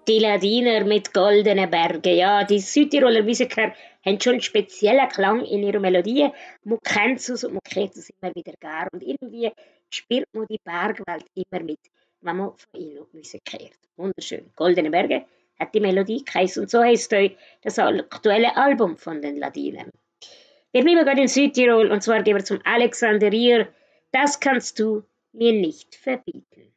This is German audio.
Die Ladiner mit goldenen Bergen. Ja, die Südtiroler Musiker haben schon einen speziellen Klang in ihrer Melodie. Man kennt es und man kennt es immer wieder gern. Und irgendwie spürt man die Bergwelt immer mit, wenn man von ihnen Musik hört. Wunderschön. Goldene Berge hat die Melodie geheißen. Und so heißt heute das aktuelle Album von den Ladinern. Wir bleiben gerade in Südtirol und zwar gehen wir zum Alexanderier. Das kannst du mir nicht verbieten.